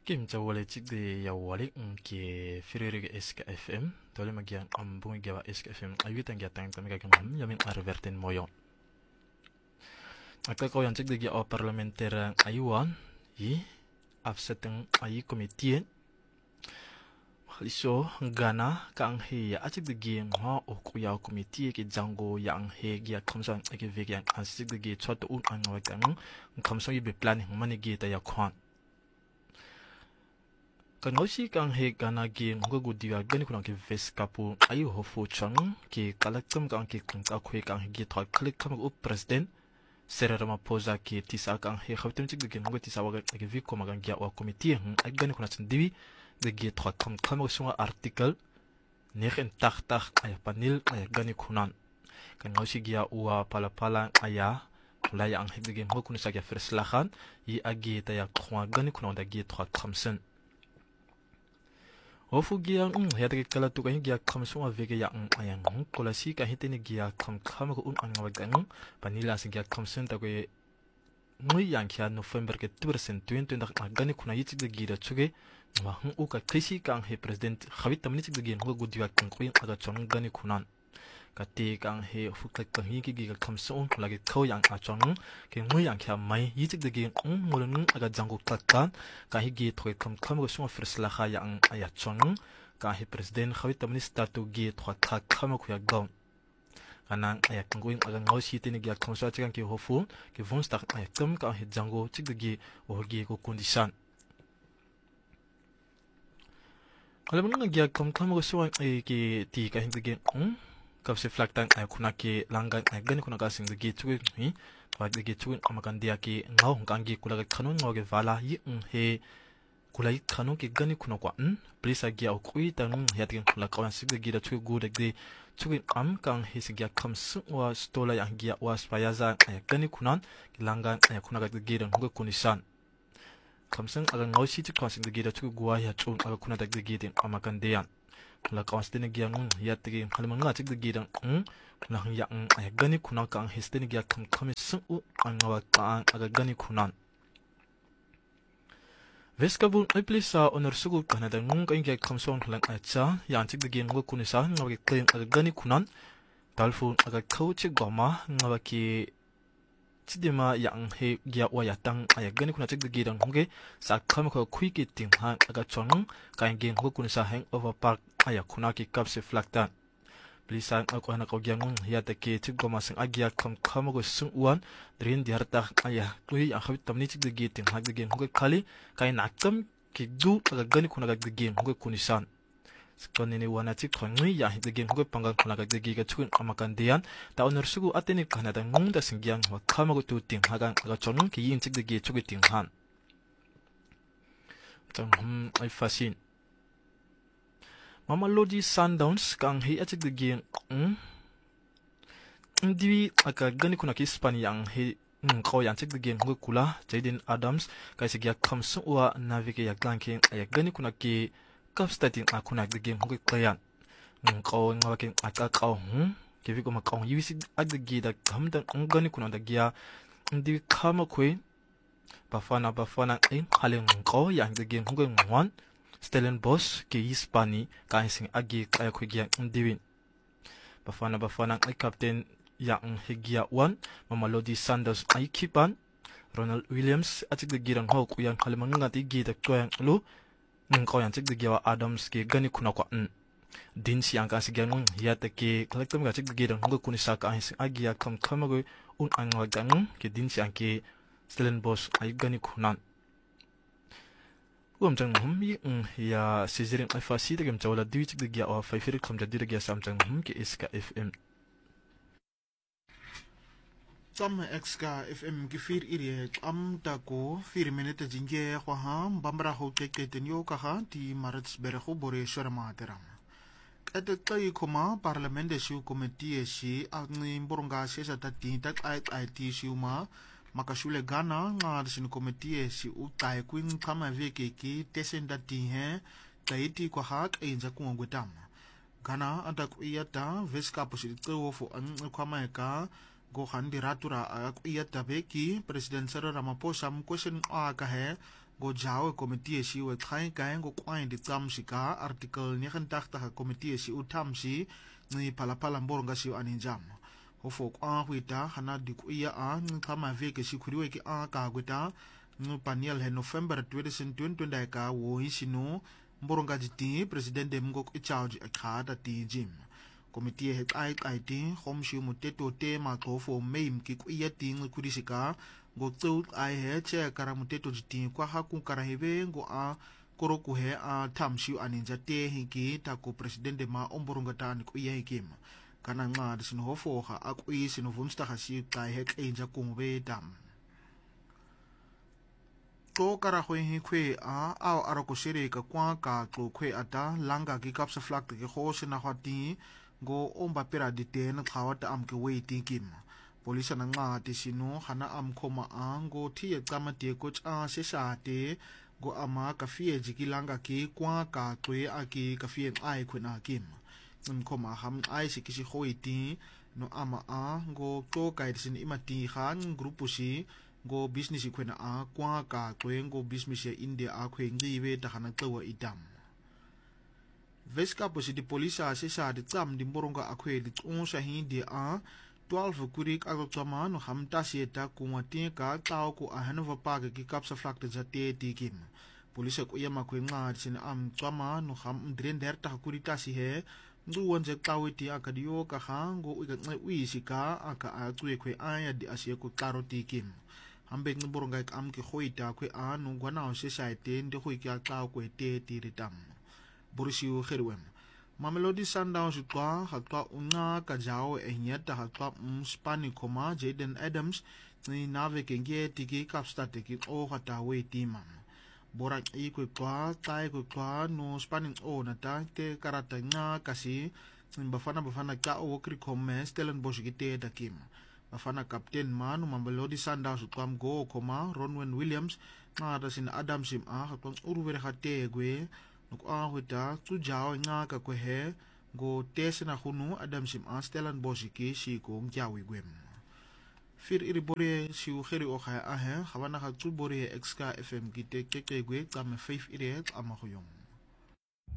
Kim Jawale Chik de Yawali ke Firige SKFM, Tole Magian Ambungiwa SKFM, Ayutan Gatang Tamigam, Yamin Arverten Moyon. Akako yang Chik de Gia parlementaire Ayuan, yi, afsetting Ayi Committee. Liso Ghana kang he achik de gi ha okuya committee ke jango yang he gi kamsan ke ve yang asik de gi chot un an wa kang kamsan be plan mani gi ta ya khwan kan ngosi kang he Ghana gi ngogo diwa gani kuna ke ves kapu ayu ho fu chang ke kalakam kang ke kang khwe kang gi thot klik kam up president Cyril Ramaphosa ke tisa kang he khawtem chik de gi ngogo tisa wa ke vi ko magang gi wa committee gani kuna chin diwi de gi thot kam sunga article 89 ay panil ay gani kunan kan ngausi gia ua pala aya kula yang hidigi mo kun sa first lahan yi agi ta ya khwa gani kunan da gi thot khamsen ofu gia ya de kala tu kan gia khamsun avege ya ayang kula si ka hiteni gia kham ko an ngawagan panila si gia khamsen ta ko ngui yang kya November ke 2020 gani kuna yi de gi da chuge ma uka krisi kang he president khawit tamni chik de ngo gudiwa kang kuin aga chong gani kunan kati kang he fukak kang hi ki ga khamson lagi khaw yang a chong ke ngui yang kha mai yi chik de ngolun aga jangu takkan ka hi gi thoi kam go suma firsla kha yang aya chong ka he president khawit tamni statu gi thwa kha kham ko ya gaw kanang aya kang kuin aga ngau si tini gi khamsa chikang ki hofu ke von stak aya kam ka he jangu chik de o gi ko condition alam nga gia kam ko suwan ki ti ka hindi kap se flaktan ay kuna ki langan ay gani kuna ka sing de gi chu ni wa de gi chu amakan dia ki ngau hang gi kula ka khanun ngo ge vala yi he kula yi khanun ki gani kuna kwa please gia o kui ta ya de kula ka sing de gi da chu gu de chu am kang he se gia kam su wa stola yang gia wa spayaza ay gani kunan ki langan ay kuna ka de gi da ngo kunisan kamsang aga ngausi chi kwasing de gi da chu guwa ya chun aga kuna da gi de amakan de yan la kawastene gi ang ya te halma nga chik de gi da la hang ya ay gani kuna ka ang histene gi kam su ang wa ka aga gani kunan veskabu ai plisa honor sugu kana da ngung ka ngi kamsong lang acha yang chik de gi ngo kunisa nga gi claim aga gani kunan dalfu aga coach goma nga ki chidima yang he gia wa ya tang aya gani kuna chik gi dang hoge sa kham ko khui ki ting ha aga chong ka ngi ho kun sa hang over park aya kuna ki kap se flakta plisa ko hana ko gyang ya ta ke chik go ma sang agya kham go sung wan drin diar ta aya khui ya khawi tamni chik gi ting ha gi hoge khali kai nakam ki du aga gani kuna ga gi hoge kunisan konene wana chik khongui ya hidegen hoge pangang khuna ga degi ga chukun amakan dian ta onor sugu ateni kana da ngung da singyang wa khamago tu ting hagang ga chonung ki yin chik degi chugi ting han tang ai fasin mama lodi sundowns kang hi achik degi ndiwi aka gani kuna ki span yang hi ko yang chik degi hoge kula Jaden Adams ka sigya khamsu wa navike ya klanking ay gani kuna ki kapstating akuna de game hoge klayan ko ngawakin akakaw kevi ko makaw yisi adgi da kamda ngani kuna da gia ndi kama kwe bafana in halen ko yang de game hoge ngwan Stellenbosch ke Hispani ka sing agi kaya kwe gia ndiwin bafana ai captain yang hegia 1 Mamelodi Sundowns ai kipan Ronald Williams atik de girang ho ku yang halemanga ti gi da kwang lu ko yang chik de giwa Adams ke gani kuna kwa din siang ka sigyan ya ta ke kolektom ga chik de gidan ngo kunisa ka hin agia kam go un angwa gang ke din siang ke Stellenbosch ay gani kunan jang yi ya sizirin ay fasi de gam chawla diwi chik de giwa fa fir kam jaddi de giya sam jang ke SKFM Sam exka FM gifir iri ta ko 4 minute jinge kwa ha bambra ho keke tenyo ka ha ti marats bereho bore shorma teram ete kai koma parlament de shu committee shi agni boronga sesa tati tak ai ti shu ma makashule Ghana nga sin committee shi utai kuin kama veke ki tesen dati he taiti kwa ha inja ku ngwetam Ghana anta ku iyata veska posito fo an kwama ka go handi ratura ak iya tabe ki president Cyril Ramaphosa question aga he go jawe komitie shi we khai kai go kwain di tsam shika article 89 komitie shi utamshi ni palapala mboronga shi aninjam ho fo kwa huita hana di kuya a ni kama veke shi khuriwe ki a ka gweta no panel he November 2020 ka wo hisinu mboronga jiti president de mgo charge akhada ti jim komitie he ai ti khomshi muteto te ma khofo meim ki kuya ti ngudisika go tsu ai he che kara muteto jiti kwa haku kara hebe go a koroku he a tamshi aninja te hiki ta ko president de ma omboronga tan kuya hikim kana nga disin hofo ha akui sinu vunsta hashi kai he enja kungwe dam to kara hi kwe a au arako shere ka kwa ka to kwe ata langa ki kapsa flak ke ho sina hati go omba pera di ten khawata am ke wei tikim polisa na nga ti sinu hana am khoma ango thi kama te ko cha se sa te go ama ka fie jiki langa ki kwa ka kwe a ki ka fie ai khuna kim khoma ham ai si kisi hoiti no ama a go to kai sin imati khan grupu si go business ikhwena a kwa ka kwengo business ya India a khwengiwe ta hana tsawa idam veska posi di polisa se sa di tsam di mboronga akhwe di tsonsha hindi a 12 kurik a tsama no hamta sieta kumati ka tao ko a hanova park ki kapsa flak de jate tikim polisa ko yama khwenga sin am tsama no ham drender ta kurita si he nduwan je tawiti akadio ka hango ui sika aka a tswe khwe aya di asie ko klaro tikim hambe ng boronga am ke khoita kwe anu gwana o se saite ndi khoi kya ka ko te tiritam borisiu kherwem Mamelodi Sundowns twa hatwa unga ka jao enyata hatwa spani koma Jaden Adams ni nave kenge tiki kapstate ki o hata we timam borak ikwe twa tai ko twa no spani o nata te karata nga kasi bafana ka o kri komme Stellenbosch ki te dakim Bafana Captain Manu Mamelodi Sundowns utwam go koma Ronwen Williams nga rasin Adam Sim a hatwang urwere hate gwe nuk a huta tu jao nga ka kwehe go tesena hunu Adam Sim a Stellenbosch ki si ko ngyawi gwem fir iribore si kheri o kha a he khawana ha tu bore exka FM ki te ke gwe kam 5 ire ama khoyong